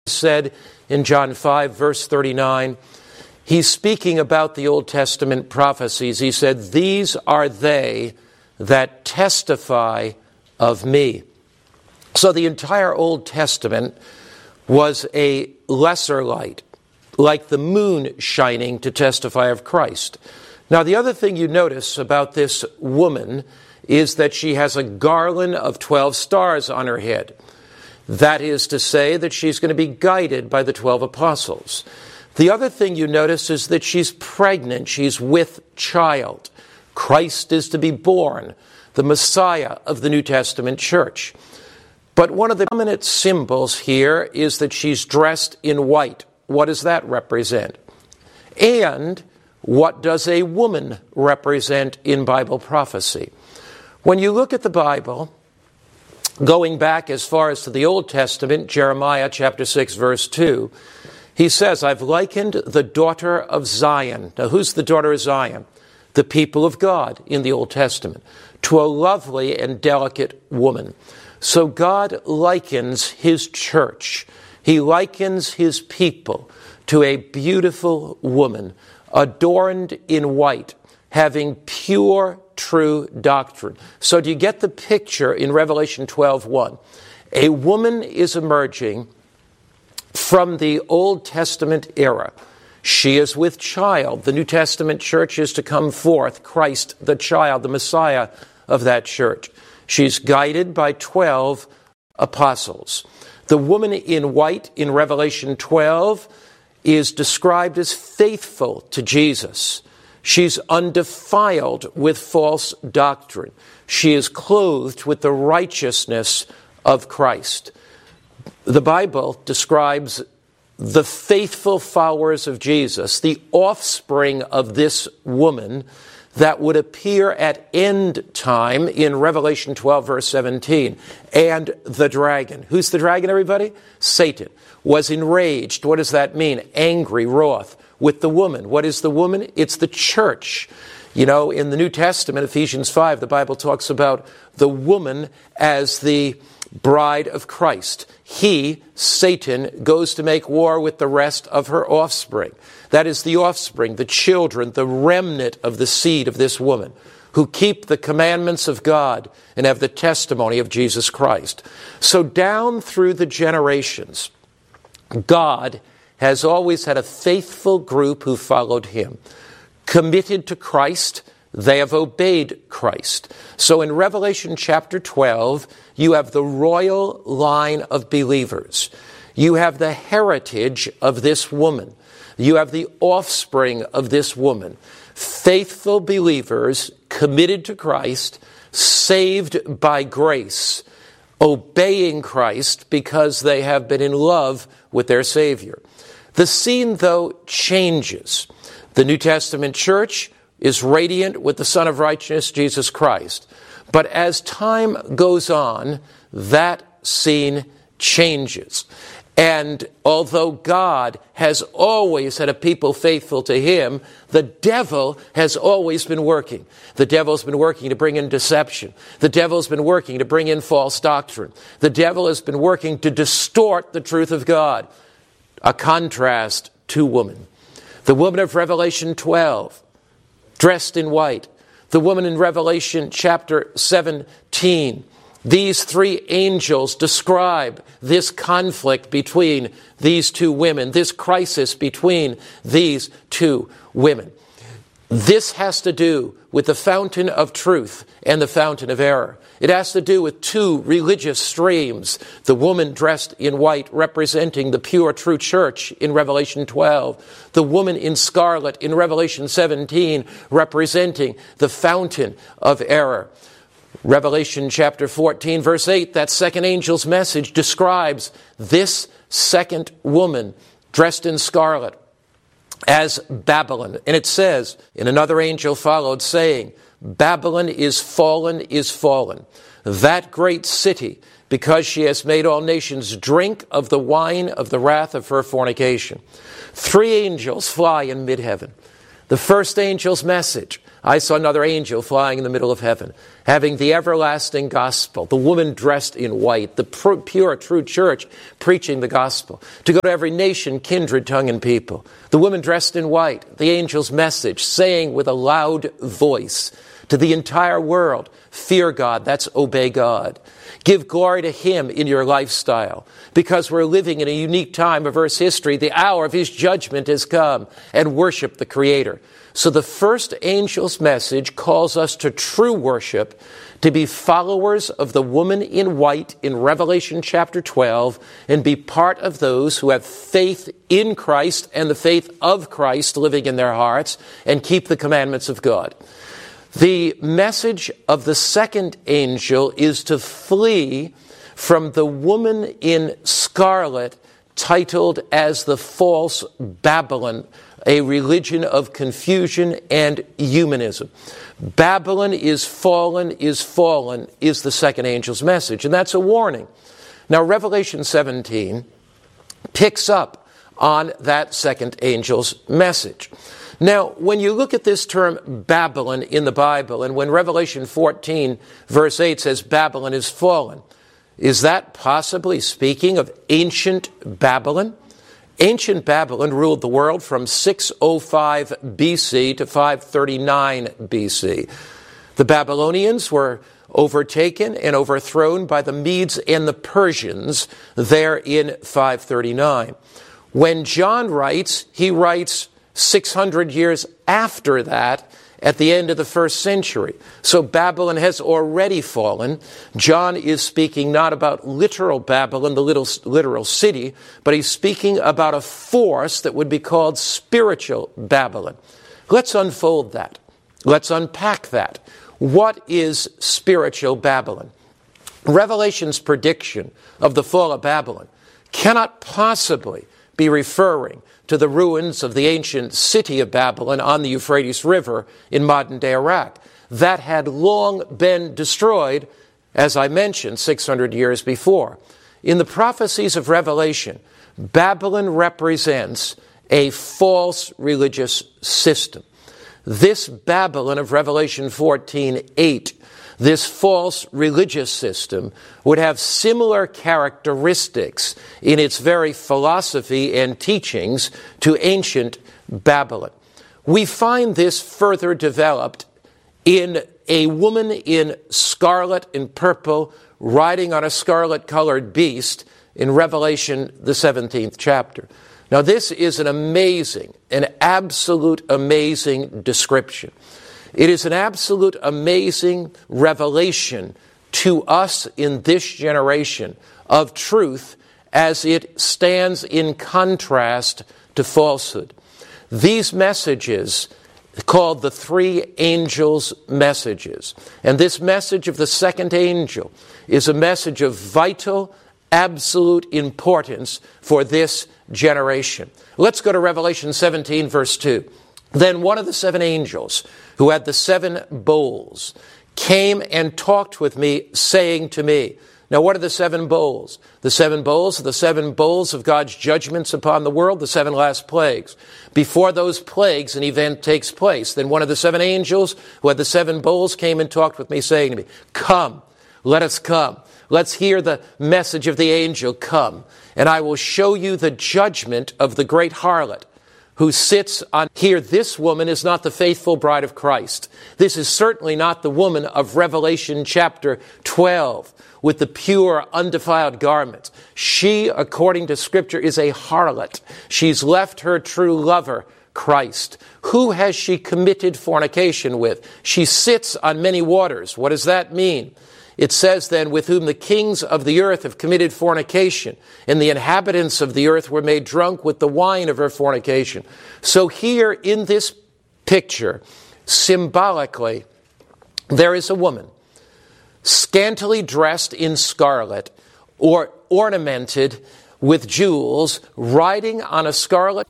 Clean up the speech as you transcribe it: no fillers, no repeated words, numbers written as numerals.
said in John 5, verse 39, he's speaking about the Old Testament prophecies. He said, "These are they that testify of me." So the entire Old Testament was a lesser light, like the moon shining to testify of Christ. Now, the other thing you notice about this woman is that she has a garland of 12 stars on her head. That is to say that she's going to be guided by the 12 apostles. The other thing you notice is that she's pregnant. She's with child. Christ is to be born, the Messiah of the New Testament church. But one of the dominant symbols here is that she's dressed in white. What does that represent? And what does a woman represent in Bible prophecy? When you look at the Bible, going back as far as to the Old Testament, Jeremiah chapter 6, verse 2, he says, "I've likened the daughter of Zion." Now, who's the daughter of Zion? The people of God in the Old Testament, to a lovely and delicate woman. So God likens his church. He likens his people to a beautiful woman, adorned in white, having pure, true doctrine. So do you get the picture in Revelation 12:1? A woman is emerging from the Old Testament era. She is with child. The New Testament church is to come forth, Christ the child, the Messiah of that church. She's guided by 12 apostles. The woman in white in Revelation 12 is described as faithful to Jesus. She's undefiled with false doctrine. She is clothed with the righteousness of Christ. The Bible describes the faithful followers of Jesus, the offspring of this woman that would appear at end time in Revelation 12, verse 17. And the dragon. Who's the dragon, everybody? Satan. Was enraged. What does that mean? Angry, wroth. With the woman. What is the woman? It's the church. You know, in the New Testament, Ephesians 5, the Bible talks about the woman as the bride of Christ. He, Satan, goes to make war with the rest of her offspring. That is the offspring, the children, the remnant of the seed of this woman, who keep the commandments of God and have the testimony of Jesus Christ. So down through the generations, God has always had a faithful group who followed him. Committed to Christ, they have obeyed Christ. So in Revelation chapter 12, you have the royal line of believers. You have the heritage of this woman. You have the offspring of this woman. Faithful believers committed to Christ, saved by grace, obeying Christ because they have been in love with their Savior. The scene, though, changes. The New Testament church is radiant with the Son of Righteousness, Jesus Christ. But as time goes on, that scene changes. And although God has always had a people faithful to him, the devil has always been working. The devil's been working to bring in deception. The devil's been working to bring in false doctrine. The devil has been working to distort the truth of God. A contrast to woman. The woman of Revelation 12, dressed in white. The woman in Revelation chapter 17. These three angels describe this conflict between these two women, this crisis between these two women. This has to do with the fountain of truth and the fountain of error. It has to do with two religious streams. The woman dressed in white representing the pure, true church in Revelation 12. The woman in scarlet in Revelation 17 representing the fountain of error. Revelation chapter 14, verse 8, that second angel's message describes this second woman dressed in scarlet as Babylon. And it says, and another angel followed, saying, "Babylon is fallen, that great city, because she has made all nations drink of the wine of the wrath of her fornication." Three angels fly in mid-heaven. The first angel's message, I saw another angel flying in the middle of heaven, having the everlasting gospel, the woman dressed in white, the pure, true church preaching the gospel, to go to every nation, kindred, tongue, and people. The woman dressed in white, the angel's message, saying with a loud voice to the entire world, fear God, that's obey God. Give glory to Him in your lifestyle, because we're living in a unique time of Earth's history. The hour of His judgment has come, and worship the Creator. So the first angel's message calls us to true worship, to be followers of the woman in white in Revelation chapter 12, and be part of those who have faith in Christ and the faith of Christ living in their hearts, and keep the commandments of God. The message of the second angel is to flee from the woman in scarlet, titled as the false Babylon, a religion of confusion and humanism. Babylon is fallen, is the second angel's message, and that's a warning. Now, Revelation 17 picks up on that second angel's message. Now, when you look at this term Babylon in the Bible, and when Revelation 14, verse 8 says Babylon is fallen, is that possibly speaking of ancient Babylon? Ancient Babylon ruled the world from 605 BC to 539 BC. The Babylonians were overtaken and overthrown by the Medes and the Persians there in 539. When John writes, he writes 600 years after that, at the end of the first century. So Babylon has already fallen. John is speaking not about literal Babylon, the literal city, but he's speaking about a force that would be called spiritual Babylon. Let's unfold that. Let's unpack that. What is spiritual Babylon? Revelation's prediction of the fall of Babylon cannot possibly be referring to the ruins of the ancient city of Babylon on the Euphrates River in modern-day Iraq. That had long been destroyed, as I mentioned, 600 years before. In the prophecies of Revelation, Babylon represents a false religious system. This Babylon of Revelation 14:8, this false religious system, would have similar characteristics in its very philosophy and teachings to ancient Babylon. We find this further developed in a woman in scarlet and purple riding on a scarlet-colored beast in Revelation, the 17th chapter. Now, this is an absolute amazing description. It is an absolute amazing revelation to us in this generation of truth as it stands in contrast to falsehood. These messages, called the three angels' messages, and this message of the second angel is a message of vital, absolute importance for this generation. Let's go to Revelation 17, verse 2. Then one of the seven angels, who had the seven bowls, came and talked with me, saying to me. Now, what are the seven bowls? The seven bowls are the seven bowls of God's judgments upon the world, the seven last plagues. Before those plagues, an event takes place. Then one of the seven angels, who had the seven bowls, came and talked with me, saying to me, come, let us come. Let's hear the message of the angel, come, and I will show you the judgment of the great harlot, who sits on here. This woman is not the faithful bride of Christ. This is certainly not the woman of Revelation chapter 12 with the pure, undefiled garments. She, according to Scripture, is a harlot. She's left her true lover, Christ. Who has she committed fornication with? She sits on many waters. What does that mean? It says then, with whom the kings of the earth have committed fornication, and the inhabitants of the earth were made drunk with the wine of her fornication. So here in this picture, symbolically, there is a woman, scantily dressed in scarlet, or ornamented with jewels, riding on a scarlet